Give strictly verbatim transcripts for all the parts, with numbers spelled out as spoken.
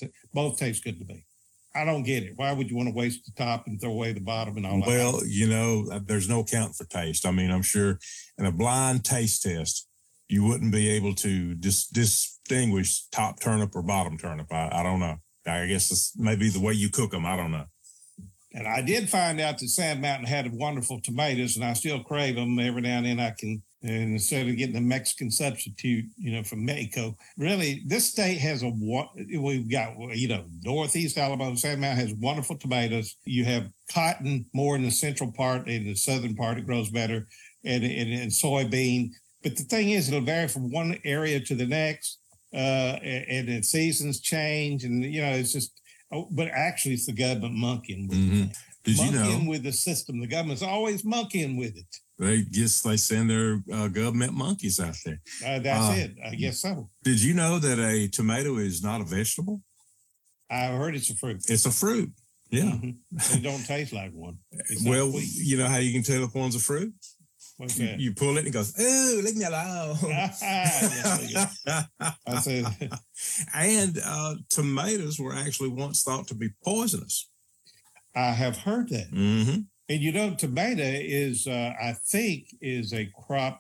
both taste good to me. I don't get it. Why would you want to waste the top and throw away the bottom and all that? Well, you know, there's no count for taste. I mean, I'm sure in a blind taste test, you wouldn't be able to dis- distinguish top turnip or bottom turnip. I, I don't know. I guess it's maybe the way you cook them. I don't know. And I did find out that Sand Mountain had wonderful tomatoes, and I still crave them. Every now and then I can, and instead of getting the Mexican substitute, you know, from Mexico, really, this state has a, we've got, you know, Northeast Alabama, Sand Mountain has wonderful tomatoes. You have cotton more in the central part, in the southern part, it grows better, and, and, and soybean. But the thing is, it'll vary from one area to the next, uh, and, and the seasons change, and, you know, it's just, oh, but actually, it's the government monkeying with mm-hmm. it. Did monkeying you know? with the system. The government's always monkeying with it. They guess they send their uh, government monkeys out there. Uh, that's uh, it. I guess so. Did you know that a tomato is not a vegetable? I heard it's a fruit. It's a fruit. Yeah. Mm-hmm. It don't taste like one. It's well, you know how you can tell if one's a fruit? What's you, that? You pull it and it goes, oh, leave me alone. I said, and uh, tomatoes were actually once thought to be poisonous. I have heard that. Mm-hmm. And you know, tomato is, uh, I think, is a crop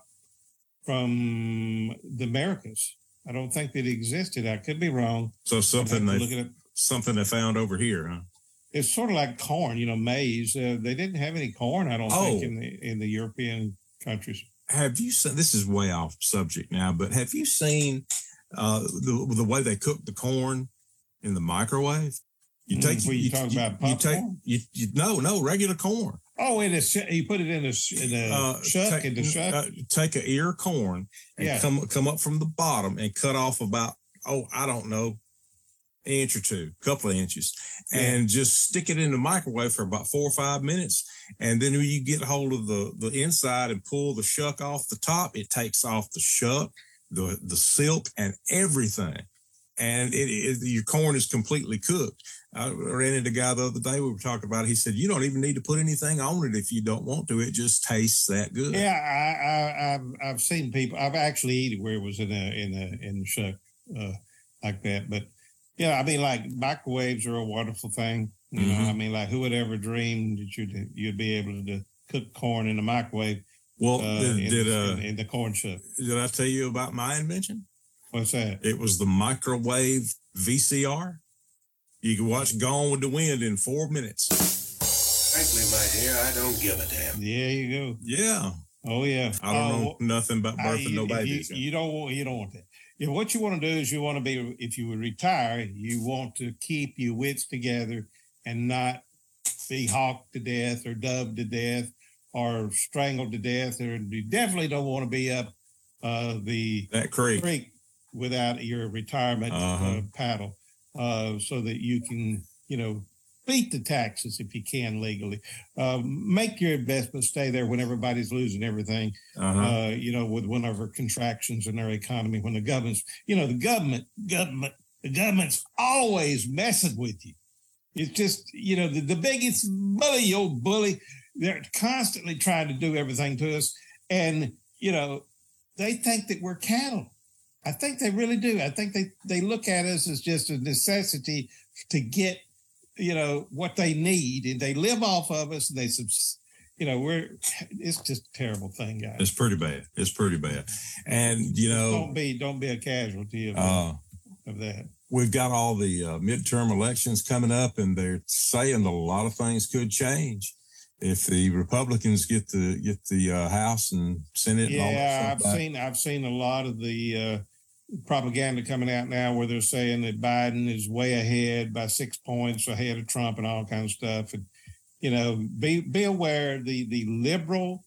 from the Americas. I don't think that it existed. I could be wrong. So something they look it up. something they found over here, huh? It's sort of like corn, you know, maize. Uh, they didn't have any corn, I don't oh. think, in the in the European countries. Have you seen? This is way off subject now, but have you seen uh, the the way they cook the corn in the microwave? You take mm, you, you talk you, about popcorn? You take you, you no no regular corn. Oh, in a you put it in a in a uh, shuck take, in the shuck. Uh, take an ear of corn and yeah. come come up from the bottom and cut off about oh I don't know inch or two, couple of inches, yeah. and just stick it in the microwave for about four or five minutes. And then when you get hold of the the inside and pull the shuck off the top, it takes off the shuck, the the silk, and everything. And it, it your corn is completely cooked. I ran into a guy the other day, we were talking about it. He said, you don't even need to put anything on it if you don't want to. It just tastes that good. Yeah, I, I, I've I've seen people. I've actually eaten where it was in a in a in the shuck uh, like that. But yeah, I mean, like microwaves are a wonderful thing. You mm-hmm. know, I mean, like who would ever dream that you'd you'd be able to cook corn in the microwave? Well, uh, did, in, did uh, in, in the corn shuck? Did I tell you about my invention? What's that? It was the microwave V C R. You can watch Gone with the Wind in four minutes. Frankly, my dear, I don't give a damn. There you go. Yeah. Oh yeah. I don't uh, know nothing about birth and no babies. You, you don't want. You don't want that. Yeah. What you want to do is you want to be. If you would retire, you want to keep your wits together and not be hawked to death or dubbed to death or strangled to death. Or you definitely don't want to be up uh, the that creek. creek without your retirement uh-huh. uh, paddle. Uh, so that you can, you know, beat the taxes if you can legally. Um, make your investment stay there when everybody's losing everything, uh-huh. uh, you know, with whenever contractions in their economy, when the government's, you know, the government, government, the government's always messing with you. It's just, you know, the, the biggest bully, old bully, they're constantly trying to do everything to us. And, you know, they think that we're cattle. I think they really do. I think they, they look at us as just a necessity to get, you know, what they need, and they live off of us. And they, you know, we're, it's just a terrible thing, guys. It's pretty bad. It's pretty bad. And, you know, don't be, don't be a casualty of, uh, of that. We've got all the uh, midterm elections coming up, and they're saying that a lot of things could change if the Republicans get the get the uh, House and Senate. Yeah, and all that I've stuff seen I've seen a lot of the uh, propaganda coming out now where they're saying that Biden is way ahead by six points ahead of Trump and all kinds of stuff. And you know, be be aware the the liberal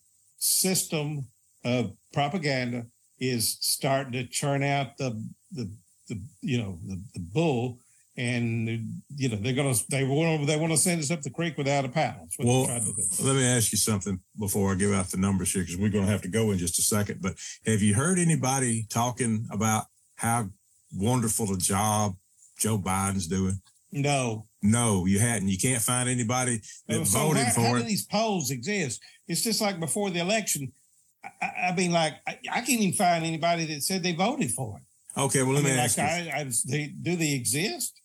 system of propaganda is starting to churn out the the the you know the, the bull. And you know they're gonna they want they want to send us up the creek without a paddle. Well, let me ask you something before I give out the numbers here, because we're going to have to go in just a second. But have you heard anybody talking about how wonderful a job Joe Biden's doing? No, no, you hadn't. You can't find anybody that so voted how, for how it. do these polls exist? It's just like before the election. I, I mean, like I, I can't even find anybody that said they voted for it. Okay, well let I mean, me ask like you: I, I, they, do they exist?